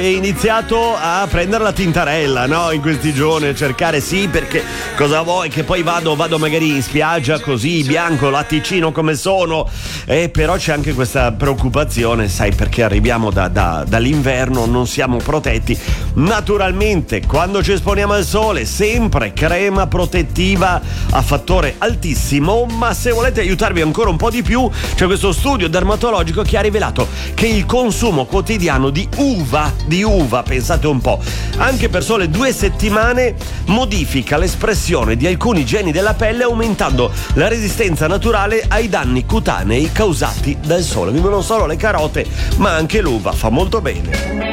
È iniziato a prendere la tintarella, no? In questi giorni a cercare, sì, perché cosa vuoi? Che poi vado magari in spiaggia così, bianco, latticino come sono. Però c'è anche questa preoccupazione, sai, perché arriviamo dall'inverno, non siamo protetti. Naturalmente, quando ci esponiamo al sole, sempre crema protettiva a fattore altissimo, ma se volete aiutarvi ancora un po' di più, c'è questo studio dermatologico che ha rivelato che il consumo quotidiano di uva, pensate un po', anche per sole 2 settimane modifica l'espressione di alcuni geni della pelle, aumentando la resistenza naturale ai danni cutanei causati dal sole. Quindi non solo le carote, ma anche l'uva fa molto bene.